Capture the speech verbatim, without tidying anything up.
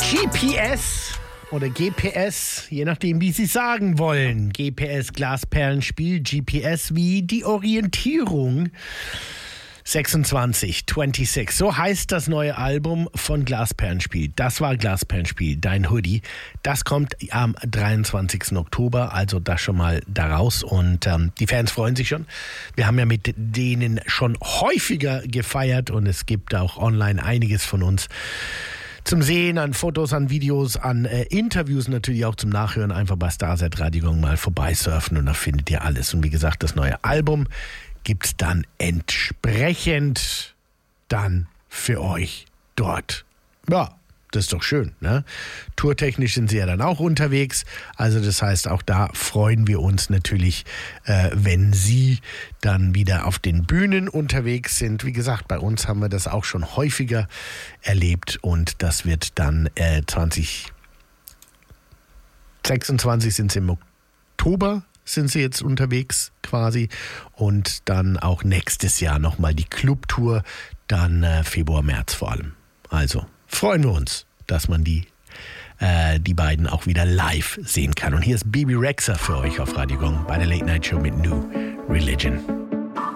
G P S oder G P S, je nachdem, wie Sie sagen wollen. G P S, Glasperlenspiel, G P S wie die Orientierung. sechsundzwanzig, sechsundzwanzig, so heißt das neue Album von Glasperlenspiel. Das war Glasperlenspiel, dein Hoodie. Das kommt am dreiundzwanzigsten Oktober, also das schon mal daraus. Und ähm, die Fans freuen sich schon. Wir haben ja mit denen schon häufiger gefeiert und es gibt auch online einiges von uns zum Sehen, an Fotos, an Videos, an äh, Interviews, natürlich auch zum Nachhören. Einfach bei Starset Radio mal vorbeisurfen und da findet ihr alles. Und wie gesagt, das neue Album gibt's dann entsprechend dann für euch dort. Ja, das ist doch schön, ne? Tourtechnisch sind sie ja dann auch unterwegs. Also das heißt, auch da freuen wir uns natürlich, äh, wenn sie dann wieder auf den Bühnen unterwegs sind. Wie gesagt, bei uns haben wir das auch schon häufiger erlebt und das wird dann äh, zwanzig sechsundzwanzig sind sie im Oktober, sind sie jetzt unterwegs quasi und dann auch nächstes Jahr nochmal die Clubtour, dann äh, Februar, März vor allem. Also freuen wir uns, dass man die, äh, die beiden auch wieder live sehen kann. Und hier ist Bebe Rexha für euch auf Radio Gong bei der Late Night Show mit New Religion.